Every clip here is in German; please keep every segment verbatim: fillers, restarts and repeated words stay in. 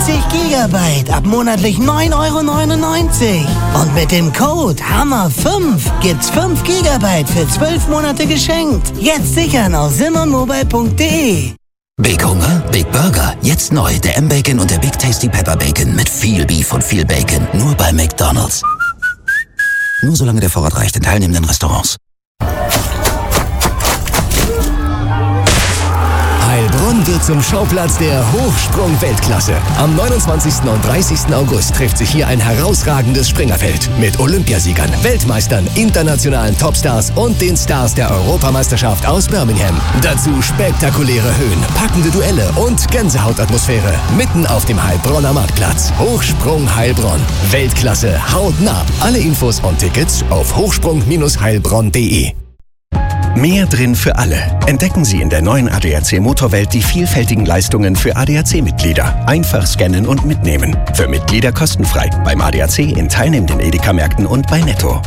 vierzig Gigabyte ab monatlich neun Euro neunundneunzig. Und mit dem Code Hammer fünf gibt's fünf Gigabyte für zwölf Monate geschenkt. Jetzt sichern auf simonmobile punkt de. Big Hunger, Big Burger. Jetzt neu der M-Bacon und der Big Tasty Pepper Bacon mit viel Beef und viel Bacon. Nur bei McDonald's. Nur solange der Vorrat reicht in teilnehmenden Restaurants. Heilbronn wird zum Schauplatz der Hochsprung-Weltklasse. Am neunundzwanzigsten und dreißigsten August trifft sich hier ein herausragendes Springerfeld mit Olympiasiegern, Weltmeistern, internationalen Topstars und den Stars der Europameisterschaft aus Birmingham. Dazu spektakuläre Höhen, packende Duelle und Gänsehautatmosphäre mitten auf dem Heilbronner Marktplatz. Hochsprung Heilbronn. Weltklasse hautnah. Alle Infos und Tickets auf hochsprung Bindestrich heilbronn punkt de. Mehr drin für alle. Entdecken Sie in der neuen A D A C Motorwelt die vielfältigen Leistungen für A D A C-Mitglieder. Einfach scannen und mitnehmen. Für Mitglieder kostenfrei. Beim A D A C in teilnehmenden Edeka-Märkten und bei Netto.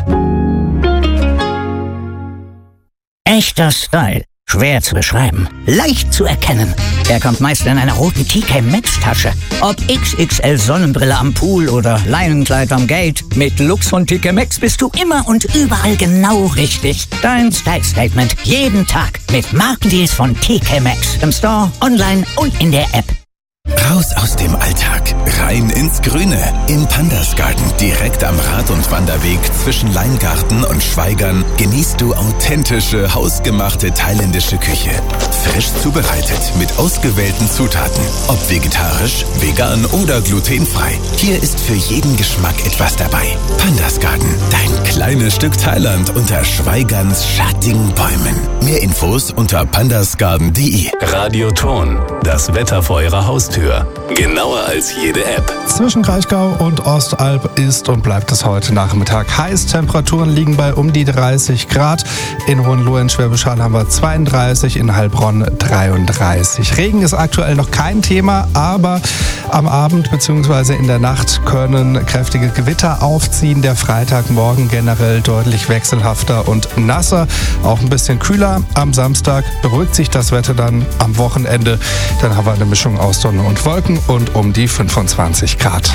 Echter Style. Schwer zu beschreiben. Leicht zu erkennen. Er kommt meist in einer roten T K Maxx Tasche. Ob X X L Sonnenbrille am Pool oder Leinenkleid am Gate. Mit Lux von T K Maxx bist du immer und überall genau richtig. Dein Style Statement jeden Tag mit Markendeals von T K Maxx. Im Store, online und in der App. Raus aus dem Alltag, rein ins Grüne. Im Pandas Garten, direkt am Rad- und Wanderweg zwischen Leingarten und Schweigern, genießt du authentische, hausgemachte thailändische Küche. Frisch zubereitet, mit ausgewählten Zutaten. Ob vegetarisch, vegan oder glutenfrei. Hier ist für jeden Geschmack etwas dabei. Pandas Garten, dein kleines Stück Thailand unter Schweigerns schattigen Bäumen. Mehr Infos unter pandasgarden punkt de. Radioton, das Wetter vor Ihrer Haustür. Genauer als jede App. Zwischen Kraichgau und Ostalb ist und bleibt es heute Nachmittag heiß. Temperaturen liegen bei um die dreißig Grad. In Hohenlohe in Schwäbisch Hall haben wir zweiunddreißig, in Heilbronn dreiunddreißig. Regen ist aktuell noch kein Thema, aber am Abend bzw. in der Nacht können kräftige Gewitter aufziehen. Der Freitagmorgen generell deutlich wechselhafter und nasser, auch ein bisschen kühler. Am Samstag beruhigt sich das Wetter dann am Wochenende. Dann haben wir eine Mischung aus Sonne und Wolken und um die fünfundzwanzig Grad.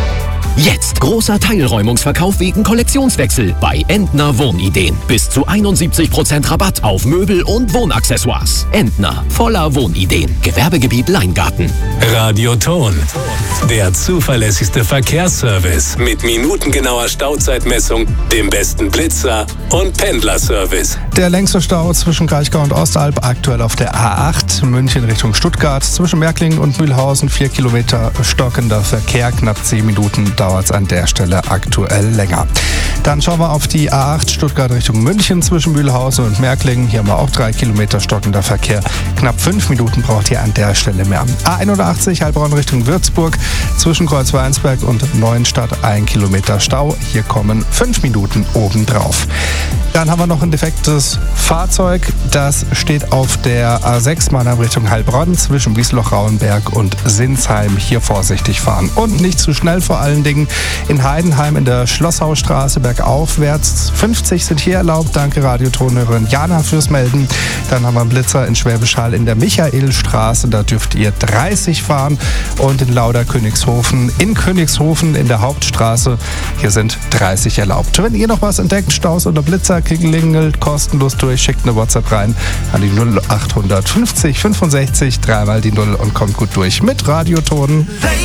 Jetzt großer Teilräumungsverkauf wegen Kollektionswechsel bei Entner Wohnideen. Bis zu einundsiebzig Prozent Rabatt auf Möbel und Wohnaccessoires. Entner, voller Wohnideen. Gewerbegebiet Leingarten. Radioton, der zuverlässigste Verkehrsservice mit minutengenauer Stauzeitmessung, dem besten Blitzer und Pendlerservice. Der längste Stau zwischen Kraichgau und Ostalb aktuell auf der A acht, München Richtung Stuttgart. Zwischen Märklingen und Mühlhausen vier Kilometer stockender Verkehr, knapp zehn Minuten dauert es an der Stelle aktuell länger. Dann schauen wir auf die A acht Stuttgart Richtung München zwischen Mühlhausen und Märklingen. Hier haben wir auch drei Kilometer stockender Verkehr. Knapp fünf Minuten braucht ihr an der Stelle mehr. A einundachtzig Heilbronn Richtung Würzburg zwischen Kreuzweinsberg und Neuenstadt ein Kilometer Stau. Hier kommen fünf Minuten obendrauf. Dann haben wir noch ein defektes Fahrzeug. Das steht auf der A sechs Mannheim Richtung Heilbronn zwischen Wiesloch-Rauenberg und Sinsheim. Hier vorsichtig fahren. Und nicht zu schnell vor allen Dingen. In Heidenheim in der Schlosshausstraße bergaufwärts. fünfzig sind hier erlaubt. Danke Radiotonhörerin Jana fürs Melden. Dann haben wir einen Blitzer in Schwäbisch Hall in der Michaelstraße. Da dürft ihr dreißig fahren. Und in Lauder-Königshofen in Königshofen in der Hauptstraße. Hier sind dreißig erlaubt. Wenn ihr noch was entdeckt, Staus oder Blitzer, klingelt kostenlos durch, schickt eine WhatsApp rein an die null acht fünfzig fünfundsechzig, dreimal die null und kommt gut durch mit Radioton.